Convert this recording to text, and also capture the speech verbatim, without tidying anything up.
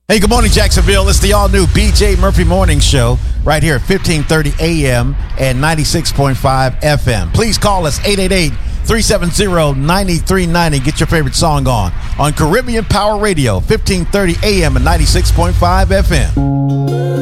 Hey, good morning, Jacksonville. It's the all-new B J Murphy Morning Show right here at fifteen thirty a.m. and ninety-six point five F M. Please call us eight eight eight, three seven zero, nine three nine zero. Get your favorite song on on Caribbean Power Radio, fifteen thirty a.m. and ninety-six point five F M.